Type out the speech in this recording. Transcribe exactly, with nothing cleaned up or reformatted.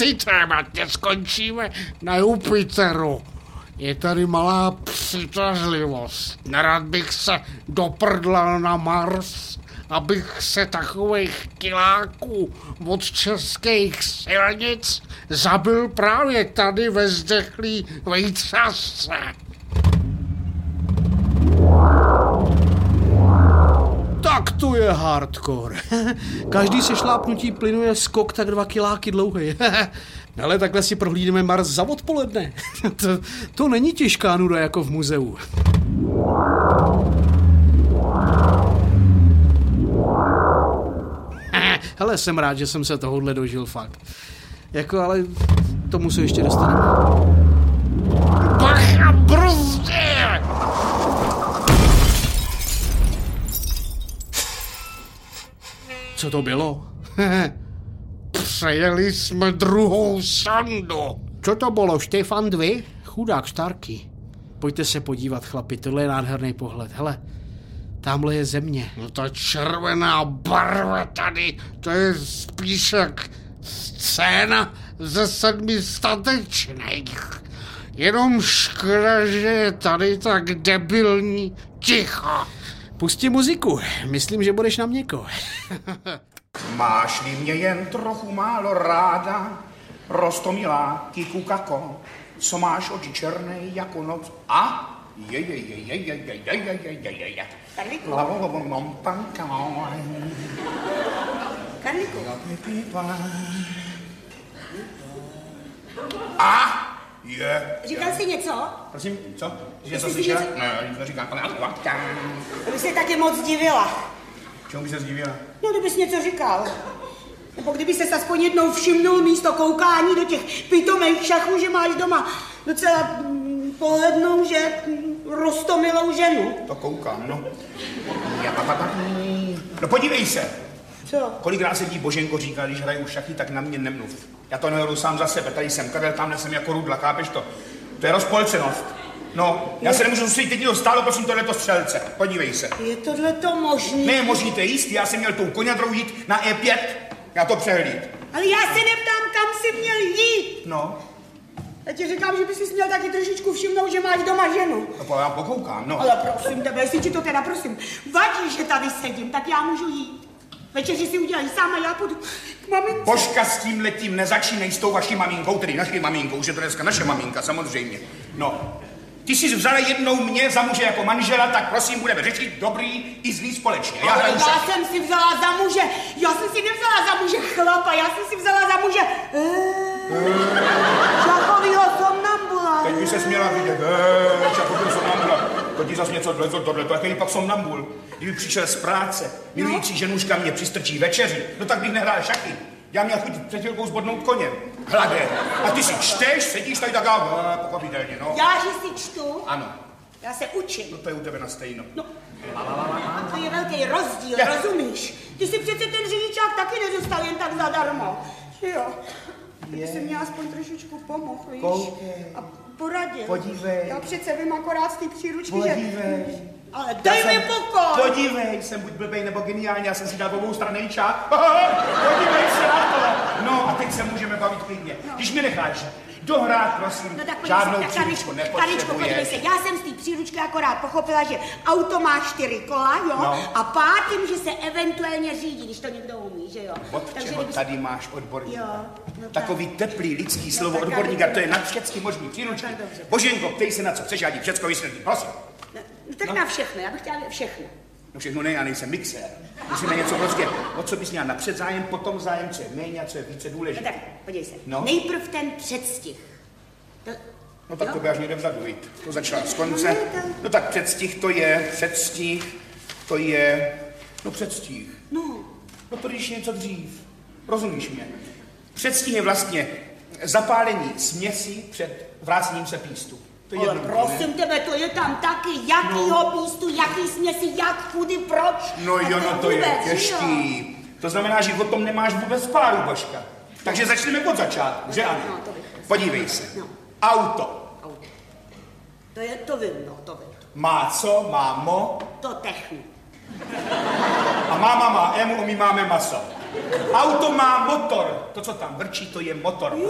citámatě skončíme na Jupiteru. Je tady malá přitažlivost. Nerad bych se doprdlal na Mars, abych se takových kiláků od českých silnic zabil právě tady ve zdechlý vejtřasce. Tak to je hardcore. Každý se šlápnutí plynu je skok tak dva kiláky dlouhý. Ale takhle si prohlídeme Mars za odpoledne. to, to není těžká nuda jako v muzeu. Hele, jsem rád, že jsem se tohodle dožil fakt. Jako, ale tomu se ještě dostaneme. Bacha, brzdě! Co to bylo? Přejeli jsme druhou sondu. Co to bylo, Štefan dvě? Chudák Starky. Pojďte se podívat, chlapi, tohle je nádherný pohled. Hele, tamhle je země. No ta červená barva tady, to je spíš jak scéna ze sedmi statečných. Jenom škoda, že je tady tak debilní ticho. Pusti muziku, myslím, že budeš na měko. Máš-li mě jen trochu málo ráda, Rostomilá, kikukako, co máš oči černej jako noc. A? Je, je, je, je, je, je, je, je, je, je, je, je. Karlíku. Karlíku. A? Je. Říkal jsi něco? Prosím, co? Že Jsi to si slyšela? něco- Ne, nic neříkám. To bych se taky moc divila. Čemu by se zdivila? No, kdybys něco říkal. Nebo kdyby se aspoň jednou všimnul místo koukání do těch pitomých šachů, že máš doma docela mm, pohlednou, že mm, roztomilou ženu. To koukám, no. No podívej se. Co? Kolikrát se ti Boženko říká, když hraju šachy, tak na mě nemluv. Já to nehodu sám za sebe, tady jsem Karel, tamhle jsem jako Rudla, chápeš to? To je rozpolcenost. No, já se nemůžu soustředit, teď mi to stálo, prosím, tohleto střelce. Podívej se. Je tohleto možný? Ne, možný, to je jistý, já jsem měl tou koňadrou jít na E pět, já to přehlíd. Ale já se neptám, kam jsi měl jít. No, Já ti říkám, že bys si měl taky trošičku všimnout, že máš doma ženu. to já pokoukám, no. Ale prosím tebe, jestli ti to teda prosím vadí, že tady sedím, tak já můžu jít. Večeři si udělají sám a já půjdu k mamince. Božka, s tím letím nezačínej s tou vaší maminkou, tedy naší maminkou, už je to dneska naše maminka, samozřejmě. No, ty jsi vzala jednou mě za muže jako manžela, tak prosím, budeme řešit dobrý i zlý společně. Já, Ale hraju já šachy. jsem si vzala za muže, já jsem si nevzala za muže chlapa, já jsem si vzala za muže šachovýho somnambula. Teď by se směla vidět, eee, šachový somnambula. To ti zas něco vlezlo tohle, to jaký pak somnambul. Kdyby přišel z práce, milující ženuška mě přistrčí večeři, no tak bych nehrál šachy. Já měl chuť před chvilkou zbodnout koně. Hladě. A ty si čteš, sedíš tady tak a pochopitelně, no. Já, že si čtu, Ano, já se učím. no to je u tebe na stejno. No, to je velký rozdíl, Já- rozumíš? Ty si přece ten řidičák taky nedostal jen tak zadarmo. Že jo? Ty jsi mě aspoň trošičku pomohl, víš? Koukej. A poradil. Podívej. Já přece vím akorát z té příručky, Podívej. že... Ale dej mi pokoj! Podívej, jsem buď blbej nebo geniální, já jsem si dal obou strany čák. Podívej se na to. No a teď se můžeme bavit klidně. No. Když mi necháš dohrát, prosím, No tak podívej žádnou se, tak příručku Karičko, Karičko, podívej se, nepotřebuješ. já jsem z té příručky akorát pochopila, že auto má čtyři kola, jo, No. a pátým, že se eventuálně řídí, když to někdo umí, že jo. Od čeho kdyby- tady máš odborníka? Jo, no tak. Takový teplý lidský slovo tak odborníka, ale- to je nad všechny možný příručky. Tak dobře. Boženko, ptej se na co chceš, já ti všecko vysvětlím, prosím. No, tak No. na všechno, já bych chtěla všechno. No všechno ne, já nejsem mixér. Musíme něco prostě, o co bys měl napřed zájem, potom zájem, co je méně a co je více No důležité. tak, podívej se, No. nejprv ten předstih. To, No tak jo? to by až někde vzadu jít. To začala z konce. No, ne, to- No tak předstih to je, předstih, to je, no předstih. No, No to když je něco dřív. Rozumíš mě? Předstih je vlastně zapálení směsi před vrácením se pístu. To je ale jednoduché, prosím ne? tebe, to je tam taky, jakýho pístu, jaký směsi, jak, kudy, proč. No A jo, no to je vůbec, že jo? těžký. To znamená, že o tom nemáš vůbec páru, Božka. Takže začneme od začátku, že ano? No, to bych. Podívej se. No. Auto. Auto. To je, to vím, no, to vím. Má co? Má mo. To technu. A máma má emu, my máme maso. Auto má motor. To, co tam vrčí, to je motor.